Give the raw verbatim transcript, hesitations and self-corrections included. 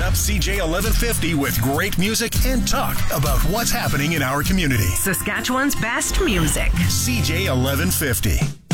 up C J eleven fifty with great music and talk about what's happening in our community. Saskatchewan's best music. C J eleven fifty.